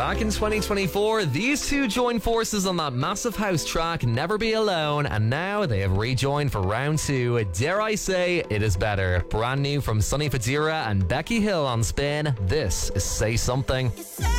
Back in 2024, these two joined forces on that massive house track, Never Be Alone, and now they have rejoined for round two. Dare I say, it is better. Brand new from Sonny Fodera and Becky Hill on Spin. This is Say Something.